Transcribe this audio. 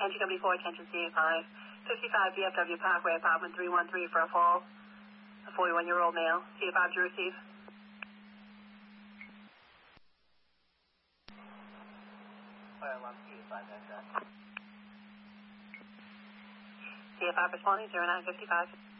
NGW4, attention CA5, 55 DFW Parkway, apartment 313 for a fall. A 41-year-old male. CA5 to receive. CA5 responding, 0955.